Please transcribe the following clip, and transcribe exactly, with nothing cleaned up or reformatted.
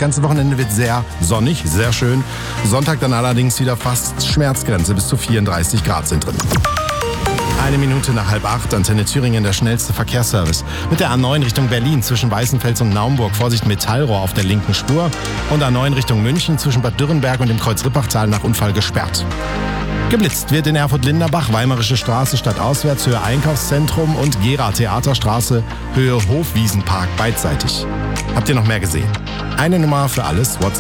ganze Wochenende wird sehr sonnig, sehr schön. Sonntag dann allerdings wieder fast Schmerzgrenze, bis zu vierunddreißig Grad sind drin. Eine Minute nach halb acht, Antenne Thüringen, der schnellste Verkehrsservice. Mit der A neun Richtung Berlin zwischen Weißenfels und Naumburg. Vorsicht, Metallrohr auf der linken Spur. Und A neun Richtung München zwischen Bad Dürrenberg und dem Kreuz Rippachtal nach Unfall gesperrt. Geblitzt wird in Erfurt-Linderbach, Weimarische Straße stadtauswärts, Höhe Einkaufszentrum und Gera-Theaterstraße, Höhe Hofwiesenpark beidseitig. Habt ihr noch mehr gesehen? Eine Nummer für alles, WhatsApp.